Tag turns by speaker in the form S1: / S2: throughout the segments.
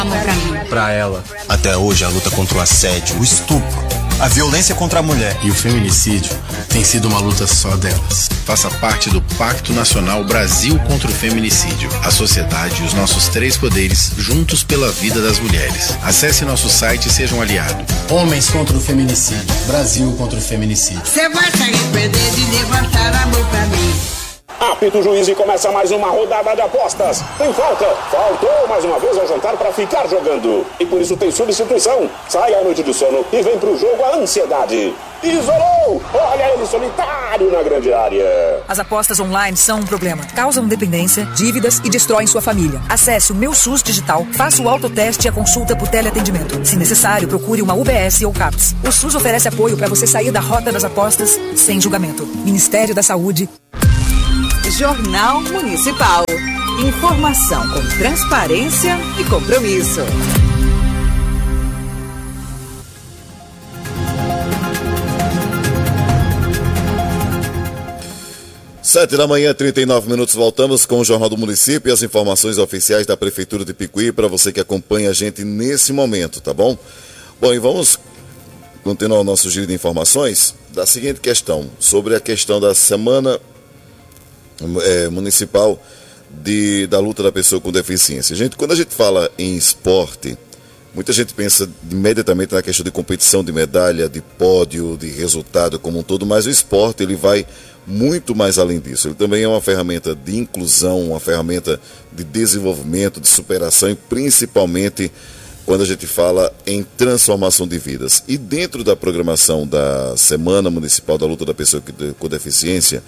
S1: Pra ela.
S2: Até hoje a luta contra o assédio, o estupro, a violência contra a mulher
S3: e o feminicídio tem sido uma luta só delas. Faça parte do Pacto Nacional Brasil contra o Feminicídio. A sociedade e os nossos três poderes juntos pela vida das mulheres. Acesse nosso site e seja um aliado.
S4: Homens contra o feminicídio. Brasil contra o feminicídio.
S5: Você vai se arrepender de levantar a mão pra mim.
S6: Apita o juiz e começa mais uma rodada de apostas. Tem falta. Faltou mais uma vez ao jantar para ficar jogando. E por isso tem substituição. Sai à noite de sono e vem pro jogo a ansiedade. Isolou! Olha ele solitário na grande área.
S7: As apostas online são um problema. Causam dependência, dívidas e destroem sua família. Acesse o Meu SUS Digital, faça o autoteste e a consulta por teleatendimento. Se necessário, procure uma UBS ou CAPS. O SUS oferece apoio para você sair da rota das apostas sem julgamento. Ministério da Saúde.
S8: Jornal Municipal. Informação com transparência e compromisso.
S9: 7h, 39 minutos, voltamos com o Jornal do Município e as informações oficiais da Prefeitura de Picuí para você que acompanha a gente nesse momento, tá bom? Bom, e vamos continuar o nosso giro de informações da seguinte questão, sobre a questão da Semana Municipal da luta da pessoa com deficiência. Quando a gente fala em esporte, muita gente pensa imediatamente na questão de competição, de medalha, de pódio, de resultado como um todo, mas o esporte ele vai muito mais além disso. Ele também é uma ferramenta de inclusão, uma ferramenta de desenvolvimento, de superação e principalmente quando a gente fala em transformação de vidas. E dentro da programação da Semana Municipal da Luta da Pessoa com Deficiência,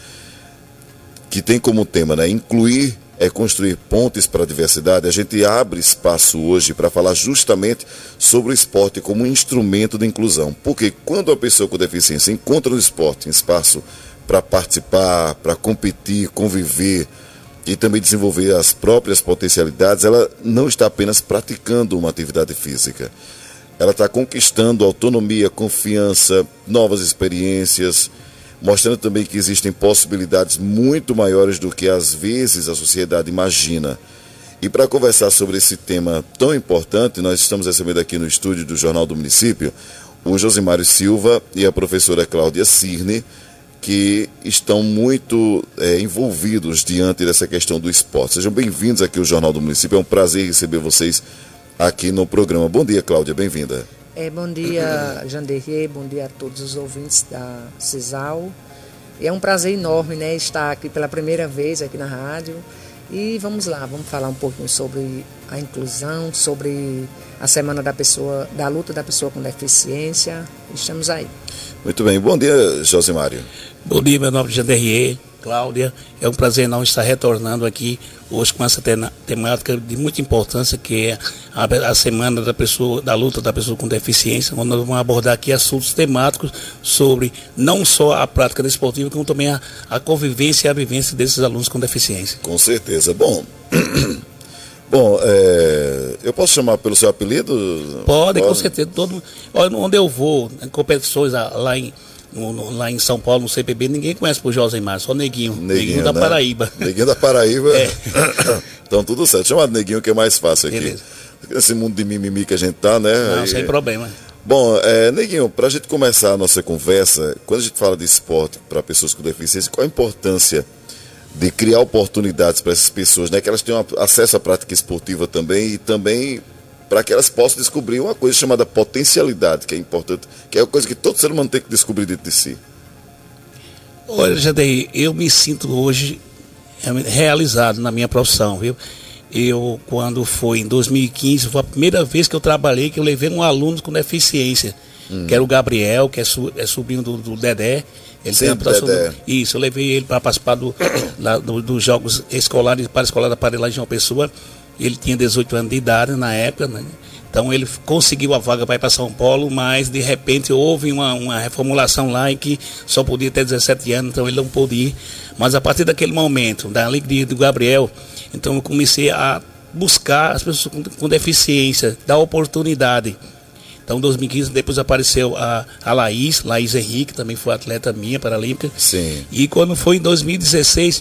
S9: que tem como tema, incluir é construir pontes para a diversidade, a gente abre espaço hoje para falar justamente sobre o esporte como um instrumento de inclusão. Porque quando a pessoa com deficiência encontra no esporte um espaço para participar, para competir, conviver e também desenvolver as próprias potencialidades, ela não está apenas praticando uma atividade física. Ela está conquistando autonomia, confiança, novas experiências, mostrando também que existem possibilidades muito maiores do que às vezes a sociedade imagina. E para conversar sobre esse tema tão importante, nós estamos recebendo aqui no estúdio do Jornal do Município o Josimário Silva e a professora Cláudia Cirne, que estão muito envolvidos diante dessa questão do esporte. Sejam bem-vindos aqui ao Jornal do Município, é um prazer receber vocês aqui no programa. Bom dia, Cláudia, bem-vinda.
S10: Bom dia, Janderê, bom dia a todos os ouvintes da CISAL. É um prazer enorme, estar aqui pela primeira vez aqui na rádio. E vamos lá, vamos falar um pouquinho sobre a inclusão, sobre a Semana da Luta da Pessoa com Deficiência. Estamos aí.
S9: Muito bem, bom dia, Josimário.
S11: Bom dia, meu nome é Janderê, Cláudia. É um prazer não estar retornando aqui hoje com essa temática de muita importância, que é a Semana da Luta da Pessoa com Deficiência, onde nós vamos abordar aqui assuntos temáticos sobre não só a prática desportiva, como também a convivência e a vivência desses alunos com deficiência.
S9: Com certeza. Bom, eu posso chamar pelo seu apelido?
S11: Pode. Com certeza. Onde eu vou, em competições lá em São Paulo, no CPB, ninguém conhece por Josimar, só Neguinho da Paraíba.
S9: Neguinho da Paraíba. Então tudo certo. Chama de Neguinho que é mais fácil aqui. Beleza. Esse mundo de mimimi que a gente tá, né?
S11: Não, sem problema.
S9: Bom, Neguinho, para a gente começar a nossa conversa, quando a gente fala de esporte para pessoas com deficiência, qual a importância de criar oportunidades para essas pessoas, que elas tenham acesso à prática esportiva também e também para que elas possam descobrir uma coisa chamada potencialidade, que é importante, que é uma coisa que todo ser humano tem que descobrir dentro de si.
S11: Olha, Jadei, eu me sinto hoje realizado na minha profissão, viu? Eu, quando foi em 2015, foi a primeira vez que eu trabalhei, que eu levei um aluno com deficiência, que era o Gabriel, que é sobrinho do Dedé. Ele tem amputação. Isso, eu levei ele para participar dos Jogos Escolares, Paraescolar da Parelagem de João Pessoa. Ele tinha 18 anos de idade na época, Então ele conseguiu a vaga para ir para São Paulo, mas de repente houve uma reformulação lá em que só podia ter 17 anos, então ele não pôde ir. Mas a partir daquele momento, da alegria do Gabriel, então eu comecei a buscar as pessoas com deficiência, dar oportunidade. Então, em 2015, depois apareceu a Laís Henrique, também foi atleta minha, paralímpica.
S9: Sim.
S11: E quando foi em 2016,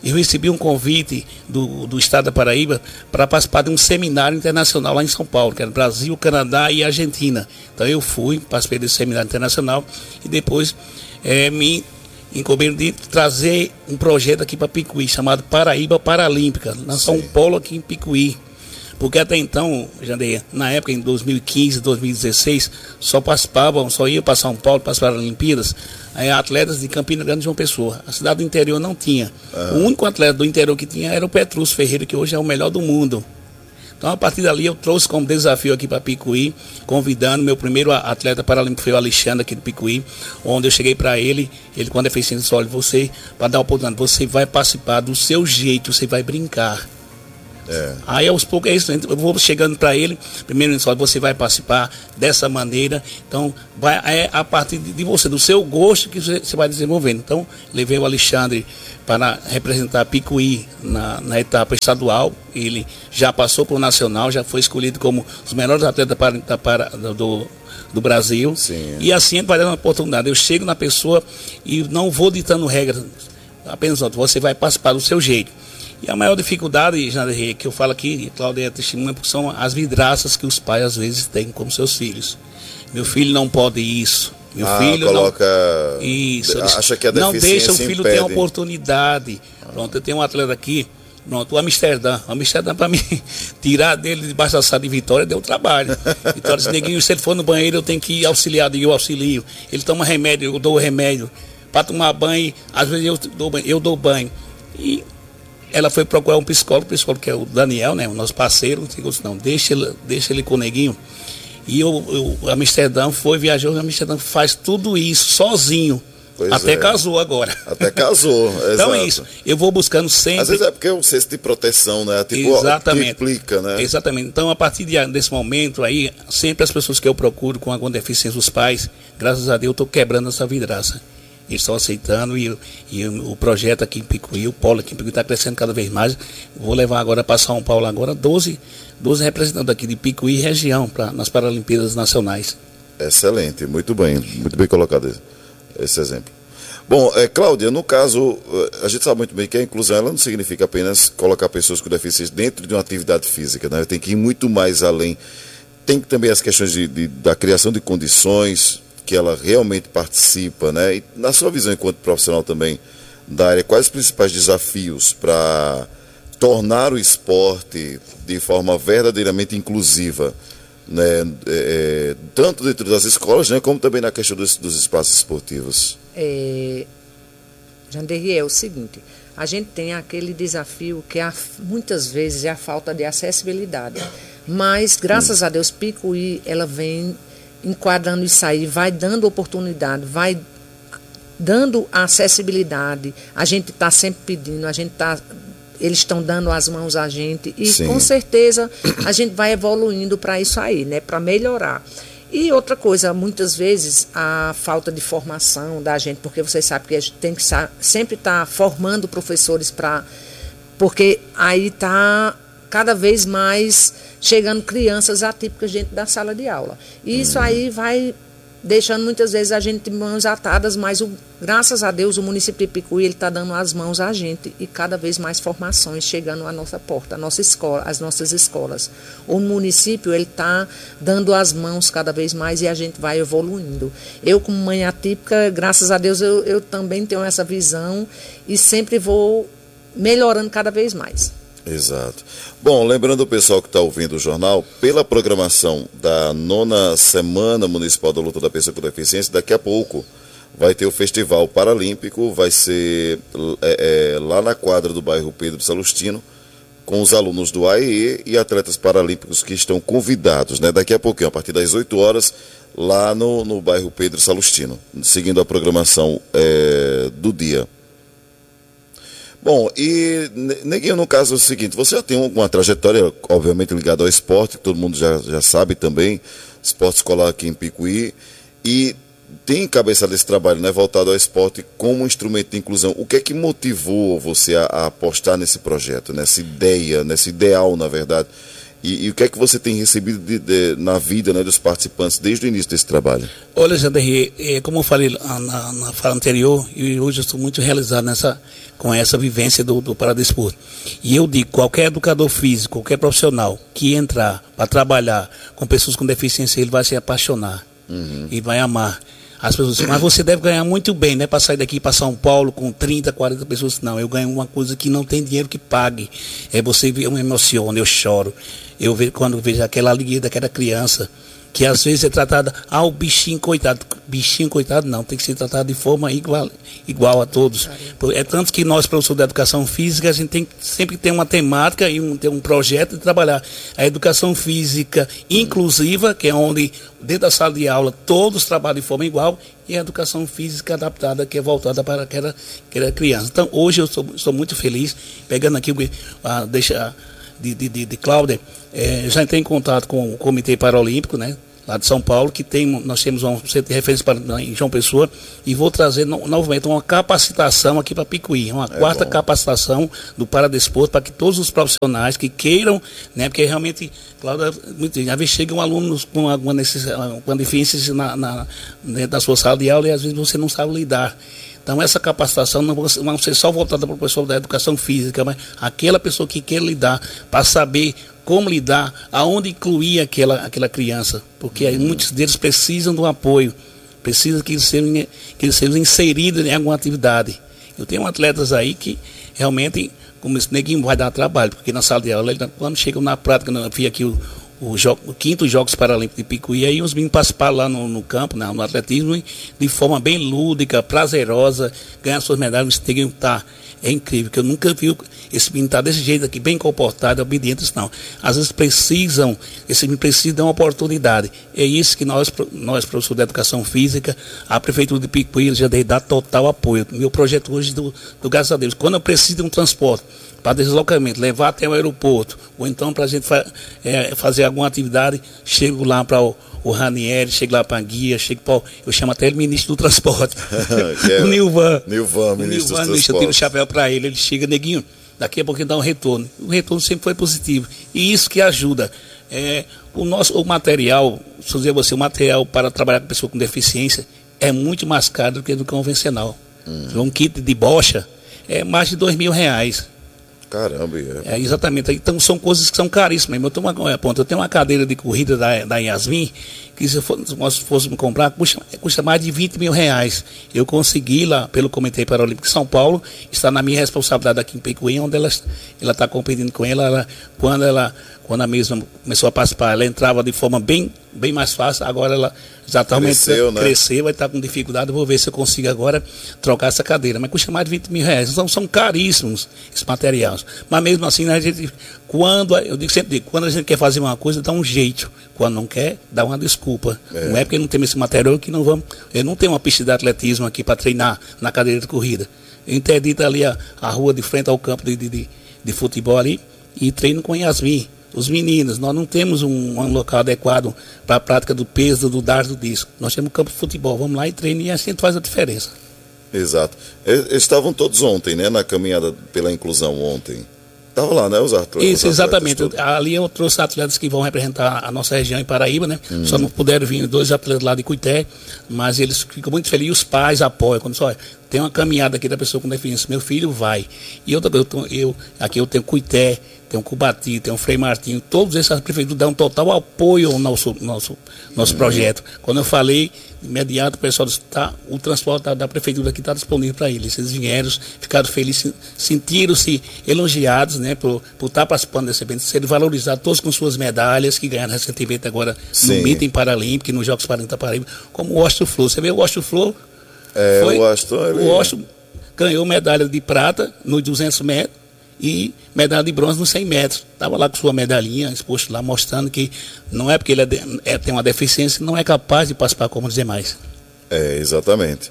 S11: eu recebi um convite do estado da Paraíba para participar de um seminário internacional lá em São Paulo, que era Brasil, Canadá e Argentina. Então eu fui, participei desse seminário internacional e depois me incumbiram de trazer um projeto aqui para Picuí, chamado Paraíba Paralímpica, lançar um polo aqui em Picuí. Porque até então, Jandeia, na época, em 2015, 2016, só ia para São Paulo, para as Paralimpíadas, atletas de Campina Grande e João Pessoa. A cidade do interior não tinha. O único atleta do interior que tinha era o Petrúcio Ferreira, que hoje é o melhor do mundo. Então, a partir dali, eu trouxe como desafio aqui para Picuí, convidando meu primeiro atleta paralímpico, foi o Alexandre, aqui de Picuí, onde eu cheguei para ele com a deficiência disse, olha, você, para dar a oportunidade, você vai participar do seu jeito, você vai brincar. Aí aos poucos é isso, eu vou chegando para ele, primeiro ele fala, você vai participar dessa maneira, então é a partir de você, do seu gosto que você vai desenvolvendo. Então levei o Alexandre para representar Picuí na etapa estadual, ele já passou para o nacional, já foi escolhido como os melhores atletas do Brasil.
S9: Sim.
S11: E assim ele vai dando uma oportunidade, eu chego na pessoa e não vou ditando regras, apenas você vai participar do seu jeito. E a maior dificuldade, Janderrey, que eu falo aqui, Cláudia é testemunha, porque são as vidraças que os pais às vezes têm com seus filhos. Meu filho não pode isso. Meu filho
S9: coloca...
S11: não... Isso.
S9: Acha que a
S11: não
S9: deficiência
S11: deixa o filho ter a oportunidade. Pronto, eu tenho um atleta aqui, pronto, o Amsterdã. O Amsterdã, para mim, tirar dele debaixo da sala de Vitória, deu trabalho. Vitória, esse neguinho, se ele for no banheiro, eu tenho que ir auxiliado, e eu auxilio. Ele toma remédio, eu dou o remédio. Para tomar banho, às vezes eu dou banho. E ela foi procurar um psicólogo que é o Daniel, né, o nosso parceiro, disse, não, deixa ele com o neguinho. E o Amsterdã viajou, o Amsterdã faz tudo isso sozinho. Até casou agora.
S9: Até casou,
S11: Então
S9: exato.
S11: é isso, eu vou buscando sempre...
S9: Às vezes é porque é um senso de proteção, né? Tipo,
S11: exatamente.
S9: Triplica, né?
S11: Exatamente. Então, a partir desse momento aí, sempre as pessoas que eu procuro com alguma deficiência, os pais, graças a Deus, eu estou quebrando essa vidraça. Eles estão aceitando e o projeto aqui em Picuí, o polo aqui em Picuí está crescendo cada vez mais. Vou levar agora para São Paulo agora 12 representantes aqui de Picuí e região nas Paralimpíadas Nacionais.
S9: Excelente, muito bem colocado esse exemplo. Bom, Cláudia, no caso, a gente sabe muito bem que a inclusão ela não significa apenas colocar pessoas com deficiência dentro de uma atividade física, né? Tem que ir muito mais além. Tem também as questões da criação de condições que ela realmente participa, né? E na sua visão enquanto profissional também da área, quais os principais desafios para tornar o esporte de forma verdadeiramente inclusiva, né? Tanto dentro das escolas, né? Como também na questão dos espaços esportivos?
S10: Janderrey, é o seguinte, a gente tem aquele desafio que muitas vezes é a falta de acessibilidade, mas graças a Deus Picuí, ela vem enquadrando isso aí, vai dando oportunidade, vai dando acessibilidade. A gente está sempre pedindo, eles estão dando as mãos a gente e Sim. Com certeza a gente vai evoluindo para isso aí, né, para melhorar. E outra coisa, muitas vezes a falta de formação da gente, porque você sabe que a gente tem que sempre estar formando professores porque aí está cada vez mais chegando crianças atípicas dentro da sala de aula. E isso aí vai deixando muitas vezes a gente de mãos atadas, mas graças a Deus o município de Picuí está dando as mãos a gente e cada vez mais formações chegando à nossa porta, à nossa escola, às nossas escolas. O município está dando as mãos cada vez mais e a gente vai evoluindo. Eu, como mãe atípica, graças a Deus eu também tenho essa visão e sempre vou melhorando cada vez mais.
S9: Exato. Bom, lembrando o pessoal que está ouvindo o jornal, pela programação da 9ª Semana Municipal da Luta da Pessoa com Deficiência, daqui a pouco vai ter o Festival Paralímpico, vai ser lá na quadra do bairro Pedro Salustino, com os alunos do AEE e atletas paralímpicos que estão convidados, né? Daqui a pouquinho, a partir das 8 horas, lá no bairro Pedro Salustino, seguindo a programação do dia. Bom, e Neguinho, no caso é o seguinte, você já tem uma trajetória, obviamente, ligada ao esporte, que todo mundo já sabe também, esporte escolar aqui em Picuí, e tem encabeçado esse trabalho, né, voltado ao esporte como um instrumento de inclusão. O que é que motivou você a apostar nesse projeto, nessa ideia, nesse ideal, na verdade, E o que é que você tem recebido na vida, né, dos participantes desde o início desse trabalho?
S11: Olha, Janderri, como eu falei na fala anterior, e hoje eu estou muito realizado com essa vivência do paradesporto. E eu digo, qualquer educador físico, qualquer profissional que entrar para trabalhar com pessoas com deficiência, ele vai se apaixonar e vai amar as pessoas. Mas você deve ganhar muito bem, né? Para sair daqui para São Paulo com 30, 40 pessoas. Não, eu ganho uma coisa que não tem dinheiro que pague. Eu me emociono, eu choro. Quando vejo aquela alegria daquela criança, que às vezes é tratada, o bichinho coitado. Bichinho coitado não, tem que ser tratado de forma igual a todos. É tanto que nós, professores da educação física, a gente tem sempre ter uma temática e ter um projeto de trabalhar a educação física inclusiva, que é onde, dentro da sala de aula, todos trabalham de forma igual, e a educação física adaptada, que é voltada para aquela criança. Então, hoje eu estou muito feliz, pegando aqui de Cláudia, já entrei em contato com o Comitê Paralímpico, né, lá de São Paulo, nós temos um centro de referência em João Pessoa, e vou trazer novamente uma capacitação aqui para Picuí, uma quarta capacitação do paradesporto, para que todos os profissionais que queiram, né, porque realmente, Cláudia, às vezes chega um aluno com alguma necessidade, com deficiência dentro da sua sala de aula, e às vezes você não sabe lidar. Então, essa capacitação não vai ser só voltada para o professor da educação física, mas aquela pessoa que quer lidar, para saber como lidar, aonde incluir aquela criança, porque aí muitos deles precisam do apoio, precisam que eles sejam inseridos em alguma atividade. Eu tenho atletas aí que realmente, como esse neguinho vai dar trabalho, porque na sala de aula, quando chegam na prática, eu vi aqui o 5º Jogos Paralímpicos de Picuí, aí os meninos participaram lá no campo, no atletismo, de forma bem lúdica, prazerosa, ganhar suas medalhas, esse neguinho é incrível, que eu nunca vi esse menino estar desse jeito aqui, bem comportado, obediente, não. Às vezes esse menino precisa de uma oportunidade. É isso que nós professores da educação física, a Prefeitura de Picuí já dá total apoio. Meu projeto hoje, graças a Deus, quando eu preciso de um transporte para deslocamento, levar até o aeroporto, ou então para a gente fazer alguma atividade, chego lá para o Ranieri, chego lá para a guia, eu chamo até ele ministro do transporte, o Nilvan, ministro do transporte. Eu tiro o chapéu para ele chega, neguinho, daqui a pouco ele dá um retorno. O retorno sempre foi positivo, e isso que ajuda. O material, se eu dizer você, o material para trabalhar com pessoa com deficiência é muito mais caro do que do convencional. Um kit de bocha é mais de R$2.000. Caramba, exatamente. Então são coisas que são caríssimas. Eu tenho uma cadeira de corrida da Yasmin, que se nós fôssemos comprar, custa mais de R$20.000. Eu consegui lá pelo Comitê Paralímpico de São Paulo, está na minha responsabilidade aqui em Picuí, onde ela está competindo com ela. Quando a mesma começou a participar, ela entrava de forma bem mais fácil. Agora ela já está cresceu, vai estar com dificuldade. Eu vou ver se eu consigo agora trocar essa cadeira. Mas custa mais de R$20.000. Então são caríssimos esses materiais. Mas mesmo assim, a gente, quando a gente quer fazer uma coisa, dá um jeito. Quando não quer, dá uma desculpa. Não é porque não temos esse material que não vamos. Eu não tenho uma pista de atletismo aqui para treinar na cadeira de corrida. Eu interdito ali a rua de frente ao campo de futebol ali e treino com Yasmin. Os meninos, nós não temos um local adequado para a prática do peso, do dardo, do disco. Nós temos um campo de futebol, vamos lá e treino, e assim faz a diferença.
S9: Exato. Eles estavam todos ontem, né, na caminhada pela inclusão ontem. Estavam lá, né, os atletas? Isso,
S11: exatamente. Ali eu trouxe atletas que vão representar a nossa região em Paraíba, né? Só não puderam vir 2 atletas lá de Cuité, mas eles ficam muito felizes, os pais apoiam. Quando só tem uma caminhada aqui da pessoa com deficiência, meu filho vai. E aqui eu tenho Cuité, tem o Cubati, tem o Frei Martinho, todos esses prefeituras dão total apoio ao nosso projeto. Quando eu falei, imediato o pessoal disse, o transporte da prefeitura aqui está disponível para eles. Eles vieram, ficaram felizes, sentiram-se elogiados, né, por estar participando desse evento, serem valorizados todos com suas medalhas, que ganharam recentemente agora no Meeting Paralímpico, nos Jogos Paralímpicos da Paraíba, como o Washington Flor. Você vê o Washington Flor? O Washington ganhou medalha de prata nos 200 metros, e medalha de bronze nos 100 metros. Estava lá com sua medalhinha, exposto lá, mostrando que não é porque ele tem uma deficiência, não é capaz de participar como os demais.
S9: Exatamente.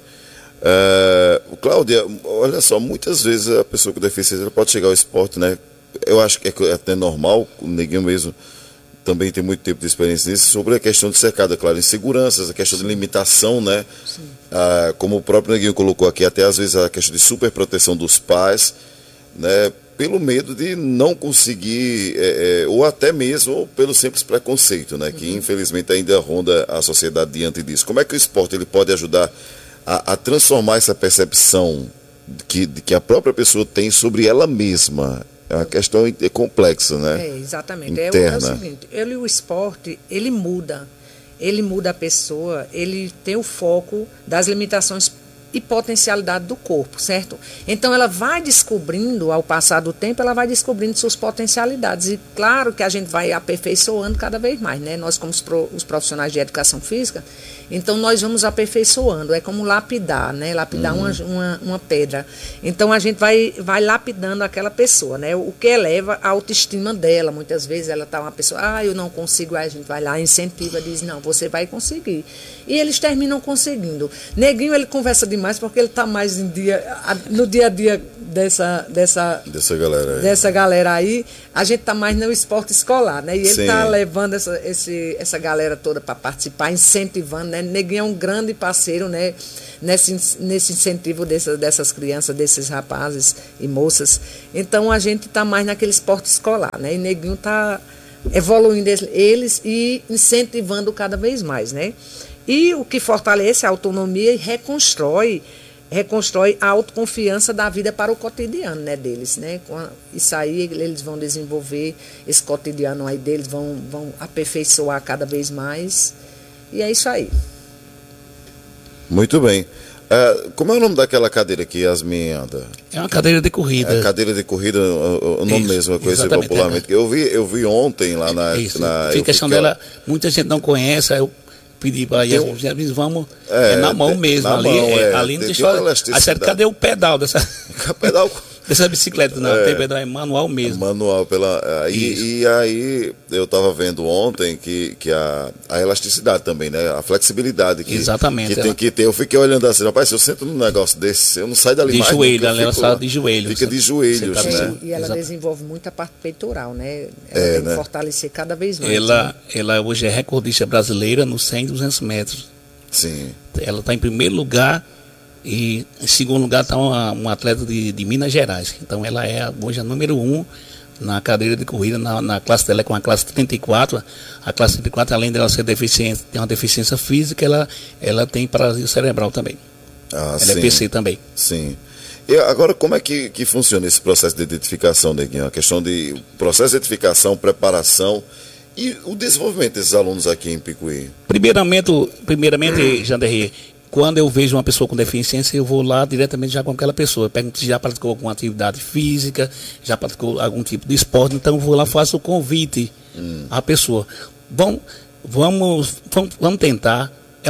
S9: Cláudia, olha só, muitas vezes a pessoa com deficiência pode chegar ao esporte, né? Eu acho que é até normal, o neguinho mesmo também tem muito tempo de experiência nisso, sobre a questão de cercada, claro, inseguranças, a questão de limitação, né? Como o próprio neguinho colocou aqui, até às vezes a questão de superproteção dos pais, né? pelo medo de não conseguir, ou até mesmo pelo simples preconceito, né, que infelizmente ainda ronda a sociedade diante disso. Como é que o esporte ele pode ajudar a transformar essa percepção que a própria pessoa tem sobre ela mesma? É uma questão complexa, né?
S10: Exatamente.
S9: Interna.
S10: É o seguinte, o esporte, ele muda a pessoa, ele tem o foco das limitações e potencialidade do corpo, certo? Então ela vai descobrindo, ao passar do tempo, ela vai descobrindo suas potencialidades. E claro que a gente vai aperfeiçoando cada vez mais, né? Nós, como os profissionais de educação física, então nós vamos aperfeiçoando. É como lapidar, né? Lapidar uma pedra. Então a gente vai lapidando aquela pessoa, né? O que eleva a autoestima dela. Muitas vezes ela está uma pessoa, eu não consigo, aí a gente vai lá, incentiva, diz, não, você vai conseguir. E eles terminam conseguindo. Neguinho, ele conversa demais porque ele está mais no dia a dia dessa galera aí. A gente está mais no esporte escolar, né? E ele está levando essa galera toda para participar, incentivando, né? Neguinho é um grande parceiro, né? Nesse incentivo dessas crianças, desses rapazes e moças. Então a gente está mais naquele esporte escolar, né? E Neguinho está evoluindo eles e incentivando cada vez mais, né? E o que fortalece a autonomia e reconstrói a autoconfiança da vida para o cotidiano, né, deles, né? Com isso aí eles vão desenvolver esse cotidiano aí deles, vão aperfeiçoar cada vez mais, e é isso aí.
S9: Muito bem. Como é o nome daquela cadeira que Yasmin anda?
S11: É uma cadeira de corrida.
S9: É cadeira de corrida, o nome isso, mesmo, a coisa popularmente. Eu vi ontem lá na...
S11: A questão dela, muita gente não conhece, aí eu pedi para Yasmin, vamos na mão mesmo, ali não deixa. Aí você, cadê o pedal dessa...
S9: pedal...
S11: Dessa bicicleta, não, tem pedal, é manual mesmo.
S9: Manual, e aí eu estava vendo ontem que a elasticidade também, né? A flexibilidade que tem que ter. Eu fiquei olhando assim, rapaz, se eu sento num negócio desse, eu não saio dali mais.
S11: Ela está de joelho.
S9: Fica de joelhos, né?
S10: E ela desenvolve muito a parte peitoral, né? Ela tem que fortalecer cada vez mais.
S11: Ela hoje é recordista brasileira nos 100 e 200 metros.
S9: Sim.
S11: Ela está em primeiro lugar. E em segundo lugar está um atleta de Minas Gerais. Então ela é hoje a número 1 na cadeira de corrida, na classe dela, com a classe 34. A classe 34, além dela ser deficiente, tem uma deficiência física, ela tem paralisia cerebral também. Ela é PC também.
S9: Sim. E agora, como é que funciona esse processo de identificação, Neguinho? A questão de processo de identificação, preparação e o desenvolvimento desses alunos aqui em Picuí? Primeiramente, Janderri,
S11: quando eu vejo uma pessoa com deficiência, eu vou lá diretamente já com aquela pessoa. Eu pergunto se já praticou alguma atividade física, já praticou algum tipo de esporte, então eu vou lá e faço o convite à pessoa. Vamos tentar.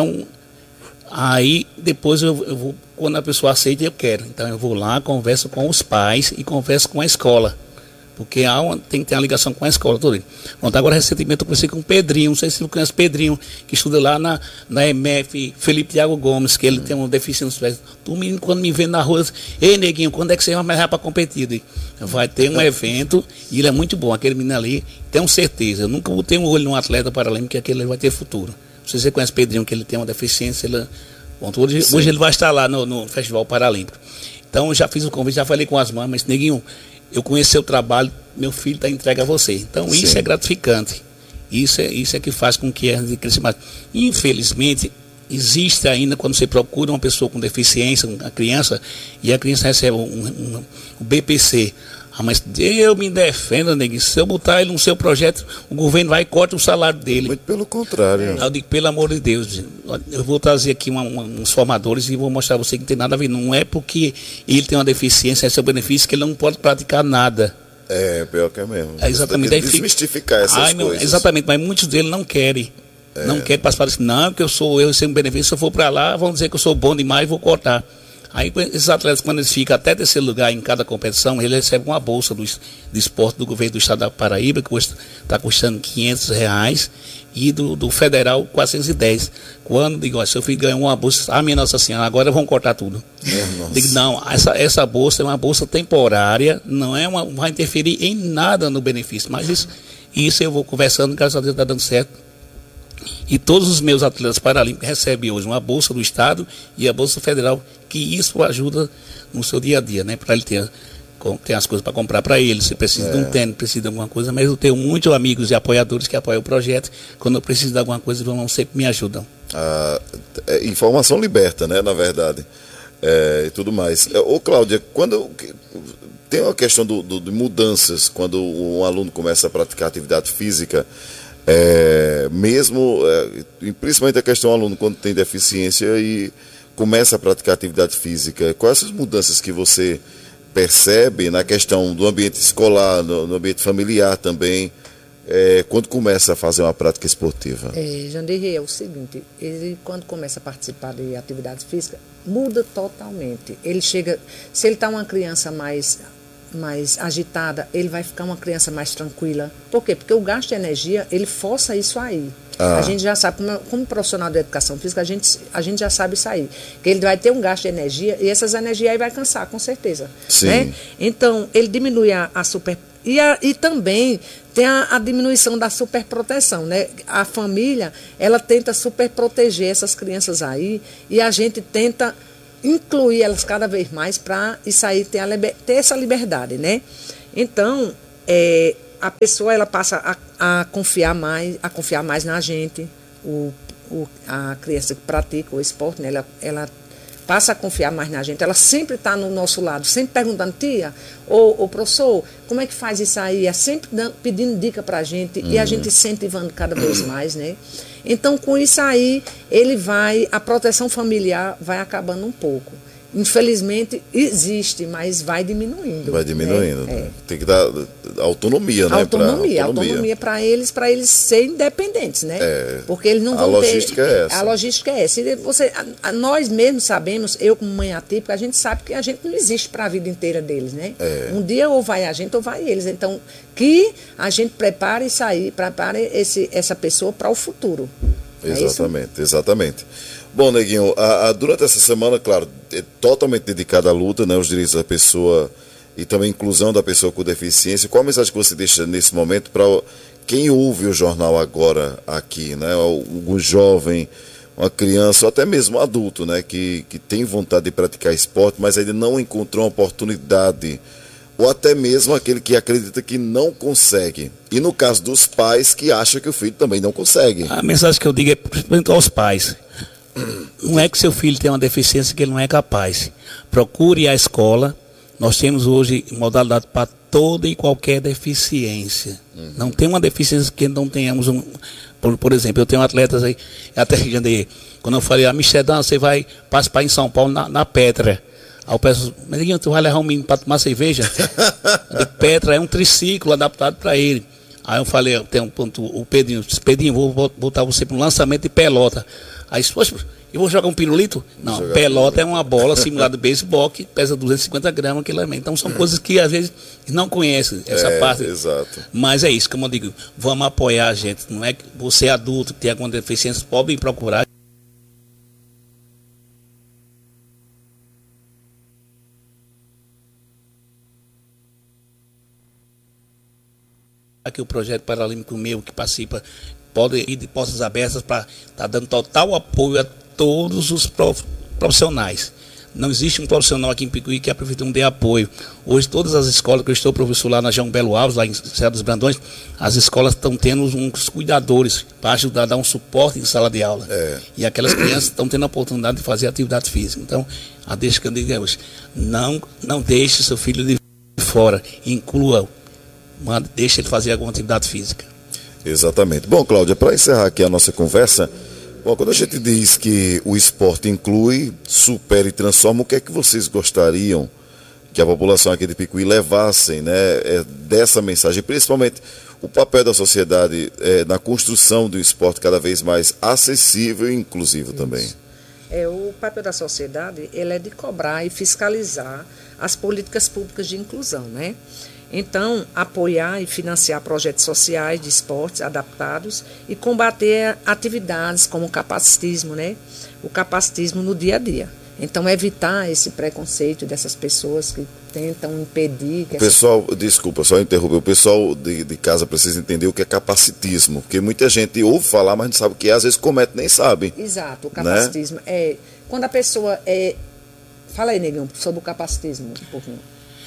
S11: Aí depois eu vou, quando a pessoa aceita, eu quero. Então eu vou lá, converso com os pais e converso com a escola. Porque tem que ter uma ligação com a escola toda. Bom, agora recentemente eu conversei com o Pedrinho, não sei se você conhece o Pedrinho, que estuda lá na MF, Felipe Thiago Gomes, que ele tem uma deficiência nos pés. O menino, quando me vê na rua, diz, ei, Neguinho, quando é que você vai mais para competir? Vai ter um evento, e ele é muito bom, aquele menino ali, tenho certeza. Eu nunca botei um olho num atleta paralímpico, que aquele vai ter futuro. Se você conhece o Pedrinho, que ele tem uma deficiência, hoje ele vai estar lá no Festival Paralímpico. Então eu já fiz o convite, já falei com as mães, mas Neguinho, eu conheci seu trabalho, meu filho está entregue a você. Então isso é gratificante. Isso é que faz com que a gente cresça mais. Infelizmente, existe ainda, quando você procura uma pessoa com deficiência, uma criança, e a criança recebe um BPC. Mas eu me defendo, Neguinho. Se eu botar ele no seu projeto, o governo vai e corta o salário dele.
S9: Muito pelo contrário.
S11: Eu digo, pelo amor de Deus, eu vou trazer aqui uns formadores e vou mostrar a você que não tem nada a ver. Não é porque ele tem uma deficiência, é seu benefício, que ele não pode praticar nada.
S9: Pior que é mesmo.
S11: Exatamente.
S9: Desmistificar essas coisas.
S11: Exatamente, mas muitos deles não querem. Não querem participar disso. Não, porque eu recebo um benefício, se eu for para lá, vão dizer que eu sou bom demais e vou cortar. Aí esses atletas, quando eles ficam até terceiro lugar em cada competição, eles recebem uma bolsa do esporte do governo do estado da Paraíba, que está custando R$500, e do federal 410. Quando digo, seu filho ganhou uma bolsa, minha Nossa Senhora, agora vão cortar tudo. Digo, não, essa bolsa é uma bolsa temporária, não vai interferir em nada no benefício, mas isso eu vou conversando, graças a Deus está dando certo. E todos os meus atletas paralímpicos recebem hoje uma bolsa do estado e a bolsa federal, que isso ajuda no seu dia a dia, né? Para ele ter tem as coisas para comprar para eles. Se precisa de um tênis, precisa de alguma coisa, mas eu tenho muitos amigos e apoiadores que apoiam o projeto. Quando eu preciso de alguma coisa, eles sempre me ajudam.
S9: Informação liberta, né, na verdade, e tudo mais. Ô Cláudia, quando tem uma questão de mudanças, quando um aluno começa a praticar atividade física, principalmente a questão do aluno quando tem deficiência e começa a praticar atividade física, quais as mudanças que você percebe na questão do ambiente escolar, no ambiente familiar também, quando começa a fazer uma prática esportiva?
S10: Janderrey, é o seguinte, ele quando começa a participar de atividade física, muda totalmente. Ele chega, se ele está uma criança mais agitada, ele vai ficar uma criança mais tranquila. Por quê? Porque o gasto de energia, ele força isso aí. A gente já sabe, como profissional de educação física, a gente já sabe isso aí. Que ele vai ter um gasto de energia e essas energias aí vai cansar, com certeza.
S9: Sim.
S10: Né? Então, ele diminui a super... E também tem a diminuição da superproteção, né? A família, ela tenta superproteger essas crianças aí e a gente tenta incluir elas cada vez mais para isso aí ter essa liberdade, né? Então, a pessoa ela passa a confiar mais na gente, a criança que pratica o esporte, né? Ela passa a confiar mais na gente, ela sempre está no nosso lado, sempre perguntando, tia, ou professor, como é que faz isso aí? É sempre pedindo dica para a gente e a gente incentivando cada vez mais, né? Então, com isso aí, a proteção familiar vai acabando um pouco. Infelizmente, existe, mas vai diminuindo.
S9: Vai diminuindo. Né? Tem que dar autonomia, né?
S10: Autonomia para eles serem independentes, né? Porque eles não vão ter... A logística é essa. Nós mesmos sabemos, eu como mãe atípica, a gente sabe que a gente não existe para a vida inteira deles, né? Um dia ou vai a gente ou vai eles. Então, que a gente prepare essa pessoa para o futuro.
S9: Exatamente. Bom, Neguinho, durante essa semana, claro, é totalmente dedicada à luta, né, os direitos da pessoa e também a inclusão da pessoa com deficiência. Qual a mensagem que você deixa nesse momento para quem ouve o jornal agora aqui, né, algum jovem, uma criança ou até mesmo um adulto, né, que tem vontade de praticar esporte, mas ainda não encontrou uma oportunidade, ou até mesmo aquele que acredita que não consegue. E no caso dos pais que acham que o filho também não consegue.
S11: A mensagem que eu digo é principalmente aos pais. Não é que seu filho tem uma deficiência que ele não é capaz. Procure a escola. Nós temos hoje modalidade para toda e qualquer deficiência. Não tem uma deficiência que não tenhamos por exemplo, eu tenho atletas aí, até quando eu falei, Amsterdã, você vai participar em São Paulo na Petra. Aí eu peço, mas tu vai levar um menino para tomar cerveja? Petra é um triciclo adaptado para ele. Aí eu falei, tem o Pedrinho, vou botar você para um lançamento de pelota. Aí, poxa, eu vou jogar um pirulito? Não, pelota é uma bola simulada de beisebol que pesa 250 gramas. Então são coisas que às vezes não conhecem essa parte.
S9: Exato.
S11: Mas é isso, como eu digo, vamos apoiar a gente. Não é que você é adulto, que tem alguma deficiência, pode me procurar. Aqui o projeto Paralímpico meu que participa pode ir de portas abertas para estar dando total apoio a todos os profissionais. Não existe um profissional aqui em Picuí que a prefeitura não dê apoio. Hoje todas as escolas que eu estou professor lá na João Belo Alves, lá em Serra dos Brandões, as escolas estão tendo uns cuidadores para ajudar a dar um suporte em sala de aula. E aquelas crianças estão tendo a oportunidade de fazer atividade física. Então, a deixa que eu digo é hoje, não deixe seu filho de fora, inclua, deixe ele fazer alguma atividade física.
S9: Exatamente. Bom, Cláudia, para encerrar aqui a nossa conversa, quando a gente diz que o esporte inclui, supera e transforma, o que é que vocês gostariam que a população aqui de Picuí levassem, né, dessa mensagem, principalmente o papel da sociedade na construção do esporte cada vez mais acessível e inclusivo também?
S10: O papel da sociedade ele é de cobrar e fiscalizar as políticas públicas de inclusão, né? Então, apoiar e financiar projetos sociais de esportes adaptados e combater atividades como o capacitismo, né? O capacitismo no dia a dia. Então, evitar esse preconceito dessas pessoas que tentam impedir... Que
S9: pessoal, desculpa, só interromper, o pessoal de casa precisa entender o que é capacitismo, porque muita gente ouve falar, mas não sabe o que é, às vezes comete, nem sabe.
S10: Exato, o capacitismo quando a pessoa Fala aí, Negão, sobre o capacitismo, um pouquinho.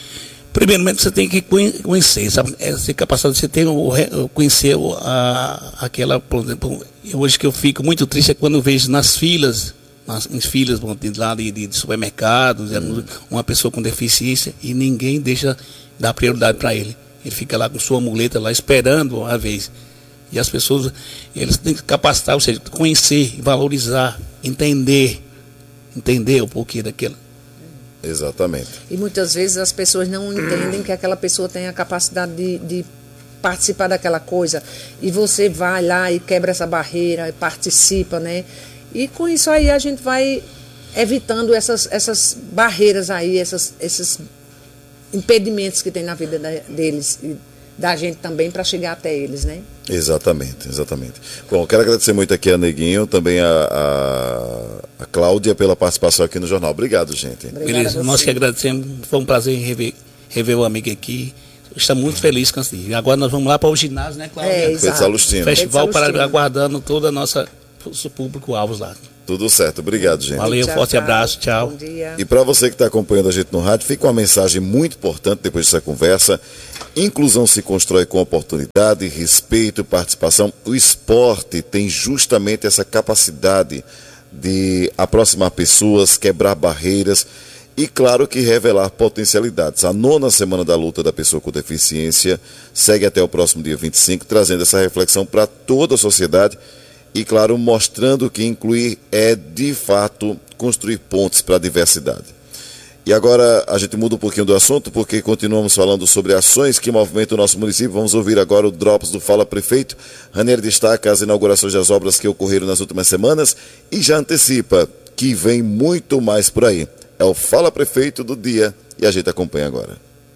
S11: Primeiramente você tem que conhecer, sabe? Essa capacidade de você ter conhecer aquela, por exemplo, hoje que eu fico muito triste é quando eu vejo nas filas lá de supermercados, uma pessoa com deficiência e ninguém deixa dar prioridade para ele. Ele fica lá com sua muleta lá esperando a vez. E as pessoas, eles têm que capacitar, ou seja, conhecer, valorizar, entender o porquê daquilo.
S9: Exatamente.
S10: E muitas vezes as pessoas não entendem que aquela pessoa tem a capacidade de participar daquela coisa. E você vai lá e quebra essa barreira e participa, né? E com isso aí a gente vai evitando essas barreiras aí, esses impedimentos que tem na vida deles e da gente também para chegar até eles, né? Exatamente.
S9: Bom, quero agradecer muito aqui a Neguinho, também a Cláudia pela participação aqui no jornal. Obrigado, gente.
S11: Beleza, nós que agradecemos, foi um prazer rever o amigo aqui. Estamos muito felizes com isso. E agora nós vamos lá para o ginásio, né, Cláudia? Festival para aguardando todo o nosso público-alvo lá.
S9: Tudo certo, obrigado, gente.
S11: Valeu, forte abraço, tchau.
S10: Bom dia.
S9: E para você que está acompanhando a gente no rádio, fica uma mensagem muito importante depois dessa conversa. Inclusão se constrói com oportunidade, respeito, participação. O esporte tem justamente essa capacidade de aproximar pessoas, quebrar barreiras e, claro, que revelar potencialidades. A 9ª Semana da Luta da Pessoa com Deficiência segue até o próximo dia 25, trazendo essa reflexão para toda a sociedade. E, claro, mostrando que incluir é, de fato, construir pontes para a diversidade. E agora a gente muda um pouquinho do assunto, porque continuamos falando sobre ações que movimentam o nosso município. Vamos ouvir agora o Drops do Fala Prefeito. Ranieri destaca as inaugurações das obras que ocorreram nas últimas semanas e já antecipa que vem muito mais por aí. É o Fala Prefeito do dia e a gente acompanha agora.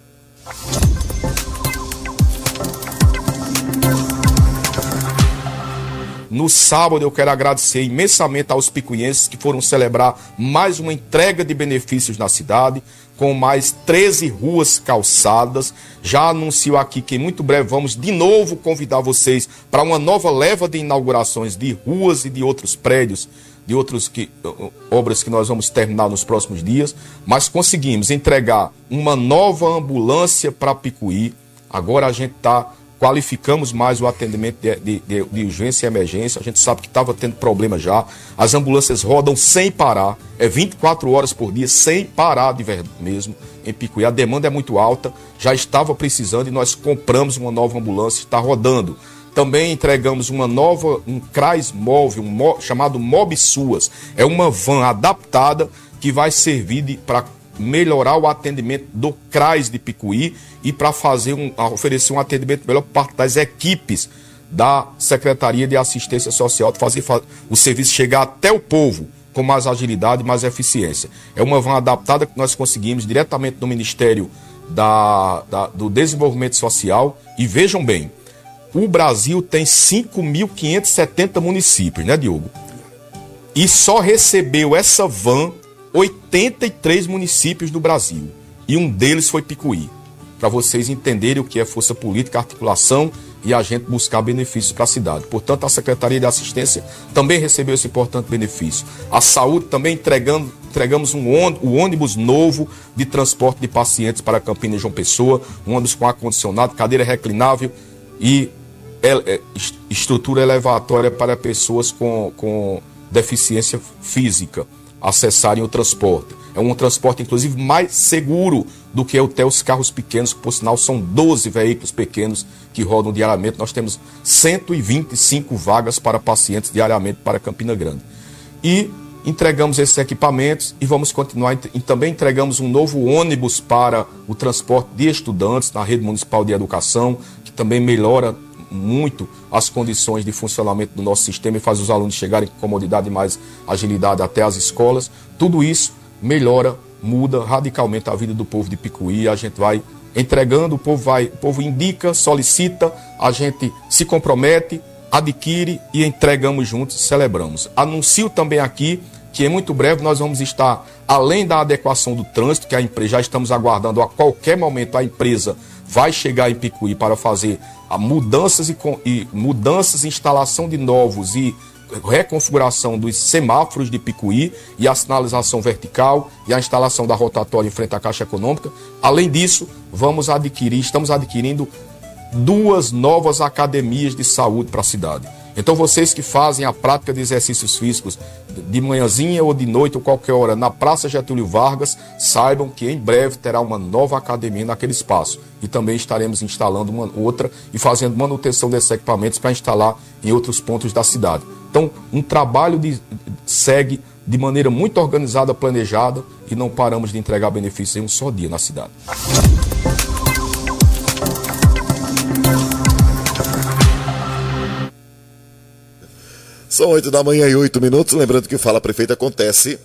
S1: No sábado eu quero agradecer imensamente aos picuienses que foram celebrar mais uma entrega de benefícios na cidade, com mais 13 ruas calçadas. Já anuncio aqui que em muito breve vamos de novo convidar vocês para uma nova leva de inaugurações de ruas e de outros prédios, de outras obras que nós vamos terminar nos próximos dias, mas conseguimos entregar uma nova ambulância para Picuí. Agora a gente qualificamos mais o atendimento de urgência e emergência. A gente sabe que estava tendo problema já. As ambulâncias rodam sem parar. É 24 horas por dia, sem parar de verdade mesmo, em Picuí. A demanda é muito alta. Já estava precisando e nós compramos uma nova ambulância. Está rodando. Também entregamos um CRAS móvel, chamado Mob Suas. É uma van adaptada que vai servir para melhorar o atendimento do CRAS de Picuí e para oferecer um atendimento melhor por parte das equipes da Secretaria de Assistência Social, de fazer o serviço chegar até o povo com mais agilidade e mais eficiência. É uma van adaptada que nós conseguimos diretamente do Ministério do Desenvolvimento Social. E vejam bem, o Brasil tem 5.570 municípios, né, Diogo? E só recebeu essa van 83 municípios do Brasil, e um deles foi Picuí, para vocês entenderem o que é força política, articulação e a gente buscar benefícios para a cidade. Portanto, a Secretaria de Assistência também recebeu esse importante benefício. A saúde também entregamos um ônibus novo de transporte de pacientes para Campinas e João Pessoa, um ônibus com ar-condicionado, cadeira reclinável e estrutura elevatória para pessoas com deficiência física acessarem o transporte. É um transporte, inclusive, mais seguro do que até os carros pequenos, que, por sinal, são 12 veículos pequenos que rodam diariamente. Nós temos 125 vagas para pacientes diariamente para Campina Grande. E entregamos esses equipamentos e vamos continuar. E também entregamos um novo ônibus para o transporte de estudantes na Rede Municipal de Educação, que também melhora muito as condições de funcionamento do nosso sistema e faz os alunos chegarem com comodidade e mais agilidade até as escolas. Tudo isso melhora, muda radicalmente a vida do povo de Picuí. A gente vai entregando, o povo indica, solicita, a gente se compromete, adquire e entregamos juntos, celebramos. Anuncio também aqui que em muito breve nós vamos estar, além da adequação do trânsito, que a empresa já estamos aguardando, a qualquer momento a empresa vai chegar em Picuí para fazer mudanças, instalação de novos e reconfiguração dos semáforos de Picuí e a sinalização vertical e a instalação da rotatória em frente à Caixa Econômica. Além disso, estamos adquirindo 2 novas academias de saúde para a cidade. Então vocês que fazem a prática de exercícios físicos de manhãzinha ou de noite ou qualquer hora na Praça Getúlio Vargas, saibam que em breve terá uma nova academia naquele espaço. E também estaremos instalando uma outra e fazendo manutenção desses equipamentos para instalar em outros pontos da cidade. Então, um trabalho segue de maneira muito organizada, planejada, e não paramos de entregar benefícios em um só dia na cidade.
S9: São 8 da manhã e 8 minutos. Lembrando que o Fala Prefeito acontece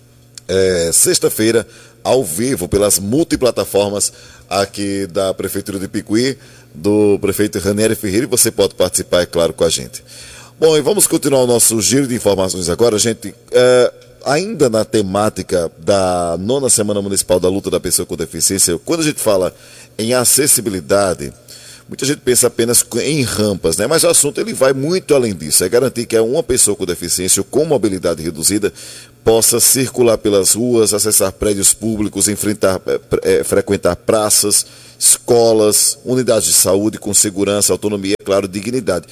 S9: sexta-feira, ao vivo, pelas multiplataformas aqui da Prefeitura de Picuí, do prefeito Ranieri Ferreira, e você pode participar, é claro, com a gente. Bom, e vamos continuar o nosso giro de informações agora, gente. Ainda na temática da 9ª Semana Municipal da Luta da Pessoa com Deficiência, quando a gente fala em acessibilidade, muita gente pensa apenas em rampas, né? Mas o assunto ele vai muito além disso. É garantir que uma pessoa com deficiência ou com mobilidade reduzida possa circular pelas ruas, acessar prédios públicos, frequentar praças, escolas, unidades de saúde com segurança, autonomia e, claro, dignidade.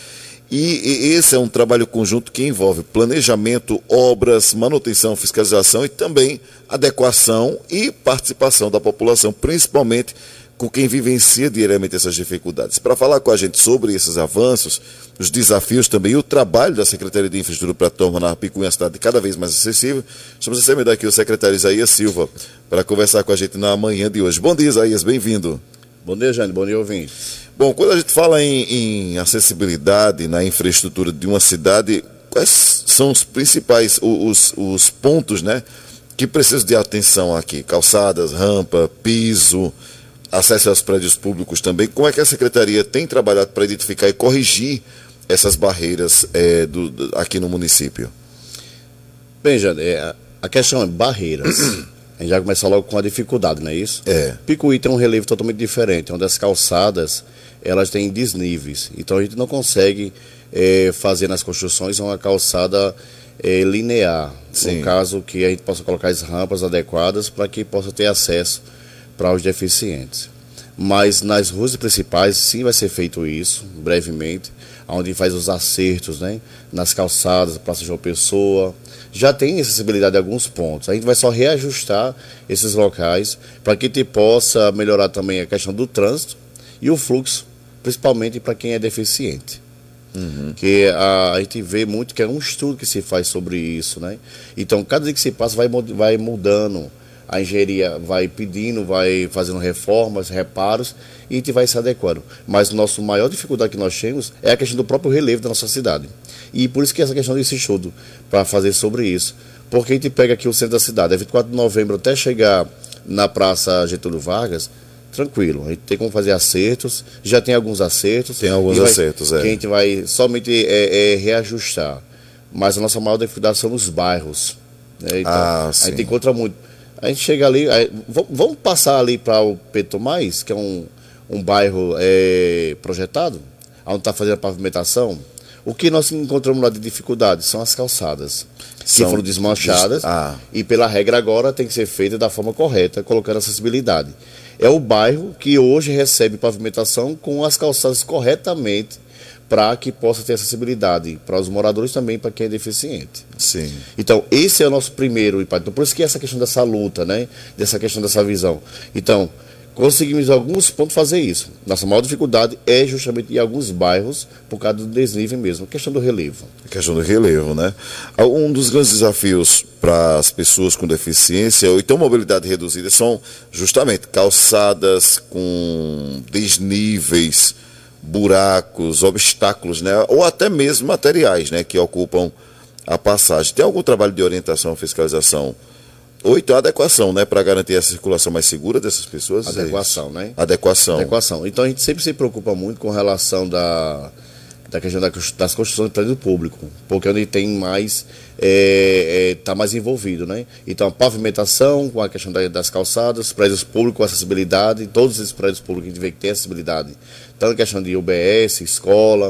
S9: E esse é um trabalho conjunto que envolve planejamento, obras, manutenção, fiscalização e também adequação e participação da população, principalmente com quem vivencia diariamente essas dificuldades. Para falar com a gente sobre esses avanços, os desafios também e o trabalho da Secretaria de Infraestrutura para tornar Picuí uma cidade cada vez mais acessível, estamos recebendo aqui o secretário Isaías Silva para conversar com a gente na manhã de hoje. Bom dia, Isaías, bem-vindo.
S12: Bom dia, Jane, bom dia, ouvinte.
S9: Bom, quando a gente fala em acessibilidade na infraestrutura de uma cidade, quais são os principais, os pontos, né, que precisam de atenção aqui? Calçadas, rampa, piso, acesso aos prédios públicos também. Como é que a Secretaria tem trabalhado para identificar e corrigir essas barreiras aqui no município?
S12: Bem, Jane, a questão é barreiras. A gente já começa logo com a dificuldade, não é isso? Picuí tem um relevo totalmente diferente, onde as calçadas elas têm desníveis. Então a gente não consegue fazer nas construções uma calçada linear. Sim. No caso que a gente possa colocar as rampas adequadas para que possa ter acesso para os deficientes. Mas nas ruas principais sim vai ser feito isso, brevemente, onde faz os acertos, né? Nas calçadas, Praça João Pessoa, já tem acessibilidade em alguns pontos. A gente vai só reajustar esses locais para que a gente possa melhorar também a questão do trânsito e o fluxo, principalmente para quem é deficiente. Uhum. Que a gente vê muito que é um estudo que se faz sobre isso, né? Então, cada dia que se passa vai mudando. A engenharia vai pedindo, vai fazendo reformas, reparos, e a gente vai se adequando. Mas a nossa maior dificuldade que nós temos é a questão do próprio relevo da nossa cidade. E por isso que essa questão desse estudo, para fazer sobre isso. Porque a gente pega aqui o centro da cidade, é 24 de novembro até chegar na Praça Getúlio Vargas, tranquilo. A gente tem como fazer acertos, já tem alguns acertos.
S9: Tem alguns acertos,
S12: Que a gente vai somente reajustar. Mas a nossa maior dificuldade são os bairros. Né? Então, a gente encontra muito. A gente chega ali, vamos passar ali para o Pedro Tomás, que é um bairro projetado, onde está fazendo a pavimentação. O que nós encontramos lá de dificuldade são as calçadas, que foram desmanchadas, e pela regra agora tem que ser feita da forma correta, colocando acessibilidade. É o bairro que hoje recebe pavimentação com as calçadas corretamente, para que possa ter acessibilidade para os moradores também, para quem é deficiente.
S9: Sim.
S12: Então, esse é o nosso primeiro impacto. Então, por isso que essa questão dessa luta, né? Dessa questão dessa visão. Então, conseguimos em alguns pontos fazer isso. Nossa maior dificuldade é justamente em alguns bairros, por causa do desnível mesmo, a questão do relevo.
S9: A questão do relevo, né? Um dos grandes desafios para as pessoas com deficiência ou então mobilidade reduzida são justamente calçadas com desníveis, buracos, obstáculos, né? Ou até mesmo materiais, né? Que ocupam a passagem. Tem algum trabalho de orientação, fiscalização? Ou então adequação, né? Para garantir a circulação mais segura dessas pessoas?
S12: Adequação, né?
S9: Adequação.
S12: Então a gente sempre se preocupa muito com relação da questão das construções de prédio público, porque onde tem mais, está mais envolvido, né? Então a pavimentação, com a questão das calçadas, prédios públicos com acessibilidade, todos esses prédios públicos a gente vê que tem acessibilidade, tanto a questão de UBS, escola,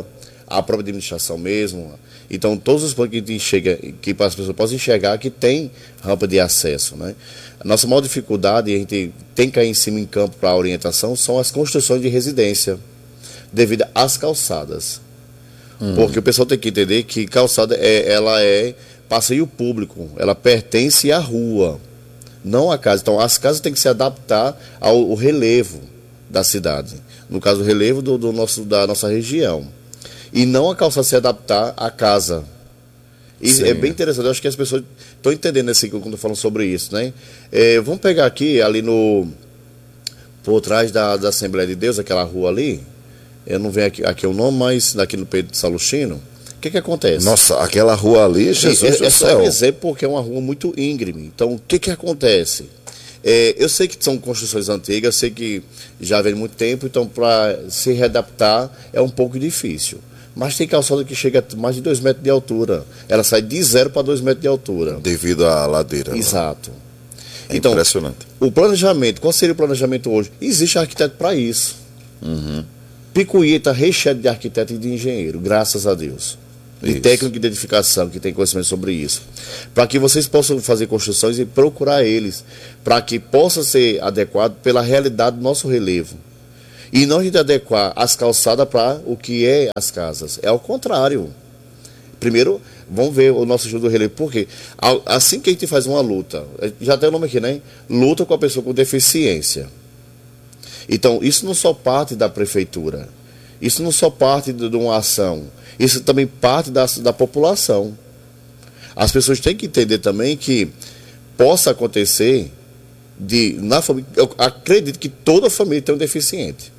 S12: a própria administração mesmo. Então, todos os pontos que a gente enxerga, que as pessoas possam enxergar que tem rampa de acesso, né? A nossa maior dificuldade, a gente tem que cair em cima em campo para a orientação, são as construções de residência, devido às calçadas. Porque o pessoal tem que entender que calçada ela é passeio público, ela pertence à rua, não à casa. Então, as casas têm que se adaptar ao relevo da cidade, no caso, o relevo da nossa região. E não a calçada se adaptar à casa. E é bem interessante, eu acho que as pessoas estão entendendo assim, quando falam sobre isso, né? Vamos pegar aqui, ali por trás da Assembleia de Deus, aquela rua ali, eu não venho aqui o nome, mas daqui no Pedro de Saluchino, o que acontece?
S9: Nossa, aquela rua ali, Jesus
S12: é só um exemplo, porque é uma rua muito íngreme. Então, o que acontece? Eu sei que são construções antigas, eu sei que já vem muito tempo, então para se readaptar é um pouco difícil. Mas tem calçada que chega a mais de 2 metros de altura. Ela sai de 0 para 2 metros de altura.
S9: Devido à ladeira.
S12: Exato.
S9: Então, impressionante.
S12: O planejamento, qual seria o planejamento hoje? Existe arquiteto para isso. Picuí está recheado de arquiteto e de engenheiro, graças a Deus. De técnico de edificação, que tem conhecimento sobre isso. Para que vocês possam fazer construções e procurar eles, para que possa ser adequado pela realidade do nosso relevo. E não a gente adequar as calçadas para o que é as casas. É ao contrário. Primeiro, vamos ver o nosso estudo do relevo. Por quê? Assim que a gente faz uma luta, já tem o nome aqui, né? Luta com a pessoa com deficiência. Então, isso não só parte da prefeitura. Isso não só parte de uma ação. Isso também parte da população. As pessoas têm que entender também que possa acontecer na família. Eu acredito que toda família tem um deficiente.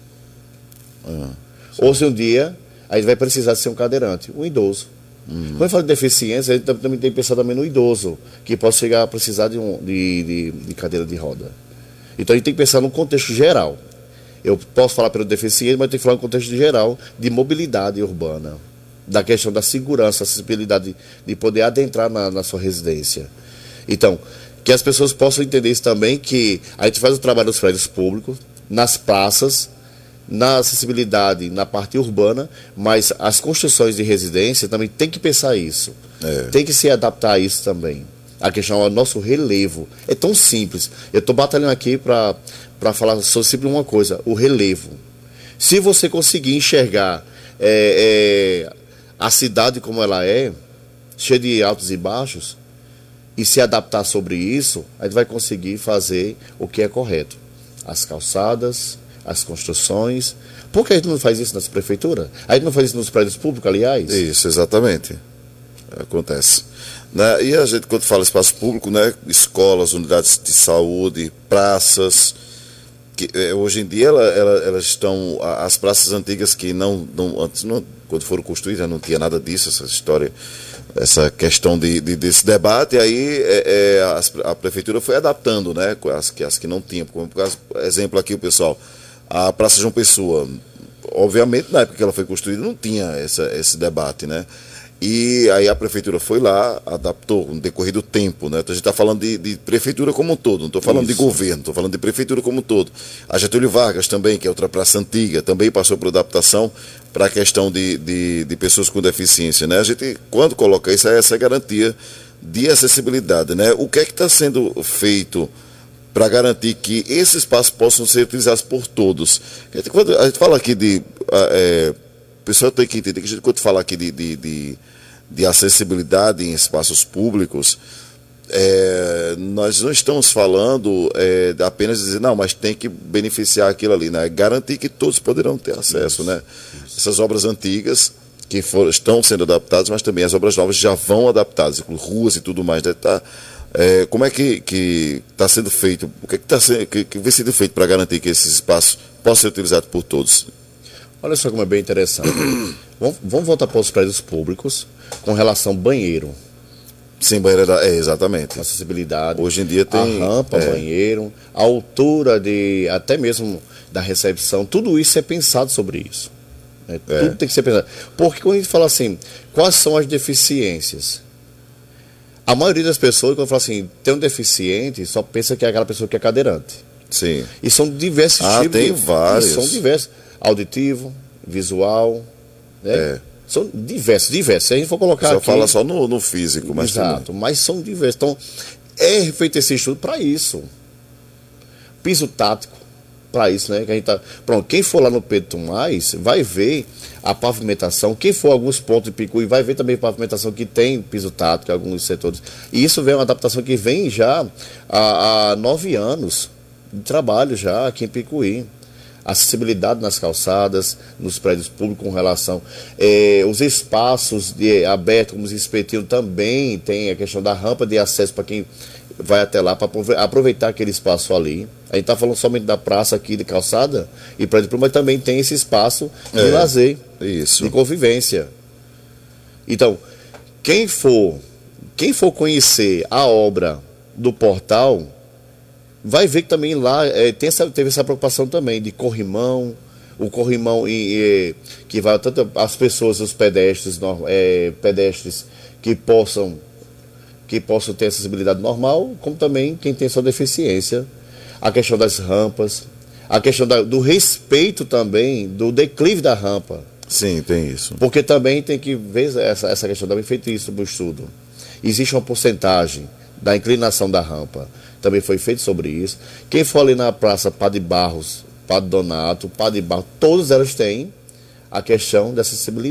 S12: Ou se um dia a gente vai precisar ser um cadeirante, um idoso. Quando eu falo de deficiência, a gente também tem que pensar também no idoso, que pode chegar a precisar de cadeira de roda. Então a gente tem que pensar no contexto geral. Eu posso falar pelo deficiente, mas tem que falar no contexto geral de mobilidade urbana, da questão da segurança, acessibilidade de poder adentrar na sua residência. Então, que as pessoas possam entender isso também, que a gente faz o trabalho nos prédios públicos, nas praças, na acessibilidade, na parte urbana, mas as construções de residência também tem que pensar isso. Tem que se adaptar a isso também. A questão é o nosso relevo. É tão simples. Eu estou batalhando aqui para falar sobre uma coisa, o relevo. Se você conseguir enxergar a cidade como ela é, cheia de altos e baixos, e se adaptar sobre isso, a gente vai conseguir fazer o que é correto. As calçadas, as construções. Por que a gente não faz isso nas prefeituras? A gente não faz isso nos prédios públicos, aliás?
S9: Isso, exatamente. Acontece. Né? E a gente, quando fala espaço público, né? Escolas, unidades de saúde, praças, que hoje em dia elas estão, as praças antigas que antes quando foram construídas não tinha nada disso, essa história, essa questão desse debate, aí a prefeitura foi adaptando, né? As que não tinham, como por exemplo aqui o pessoal, a Praça João Pessoa, obviamente na época que ela foi construída não tinha esse debate, né? E aí a prefeitura foi lá, adaptou no decorrer do tempo, né? Então a gente está falando de prefeitura como um todo, não estou falando de governo, estou falando de prefeitura como um todo. A Getúlio Vargas também, que é outra praça antiga, também passou por adaptação para a questão de pessoas com deficiência, né? A gente, quando coloca isso, essa garantia de acessibilidade, né? O que é que está sendo feito para garantir que esses espaços possam ser utilizados por todos? Quando a gente fala aqui o pessoal tem que entender que a gente, quando fala aqui de acessibilidade em espaços públicos, nós não estamos falando apenas de dizer, não, mas tem que beneficiar aquilo ali, né? Garantir que todos poderão ter acesso, né? Essas obras antigas que estão sendo adaptadas, mas também as obras novas já vão adaptadas, incluindo ruas e tudo mais, né? Como é que está sendo feito? O que vem sendo feito para garantir que esses espaços possam ser utilizados por todos?
S12: Olha só como é bem interessante. Vamos voltar para os prédios públicos com relação ao banheiro.
S9: Sim, banheiro, exatamente.
S12: Acessibilidade.
S9: Hoje em dia tem
S12: a rampa, banheiro, a altura até mesmo da recepção. Tudo isso é pensado sobre isso. Né? Tudo tem que ser pensado. Porque quando a gente fala assim, quais são as deficiências? A maioria das pessoas, quando fala assim, tem um deficiente, só pensa que é aquela pessoa que é cadeirante.
S9: Sim.
S12: E são diversos tipos.
S9: Tem vários.
S12: São diversos. Auditivo, visual, né? São diversos. Se a gente for colocar aqui...
S9: fala só no físico, mas
S12: exato,
S9: também.
S12: Mas são diversos. Então, é feito esse estudo para isso. Piso tático, para isso, né? Que a gente tá... Pronto, quem for lá no Pedro Tomás vai ver a pavimentação. Quem for a alguns pontos de Picuí vai ver também a pavimentação que tem piso tático em alguns setores. E isso vem uma adaptação que vem já há 9 anos de trabalho já aqui em Picuí. Acessibilidade nas calçadas, nos prédios públicos com relação os espaços abertos, como os espetinhos, também tem a questão da rampa de acesso para quem vai até lá, para aproveitar aquele espaço ali. A gente está falando somente da praça aqui de calçada e prédio público, mas também tem esse espaço de lazer, de convivência. Então, quem for conhecer a obra do portal, vai ver que também lá teve essa preocupação também de corrimão, o corrimão que vai tanto as pessoas, os pedestres que possam ter acessibilidade normal, como também quem tem sua deficiência. A questão das rampas, a questão do respeito também, do declive da rampa.
S9: Sim, tem isso.
S12: Porque também tem que ver essa questão, também feito isso no estudo. Existe uma porcentagem da inclinação da rampa. Também foi feito sobre isso. Quem for ali na Praça Padre Barros, Padre Donato, Padre Barros, todas elas têm a questão da acessibilidade.